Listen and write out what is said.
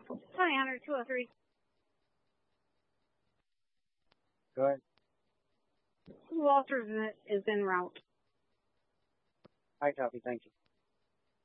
Hi, Hunter, 203. Go ahead. Walters is en route. I copy. Thank you.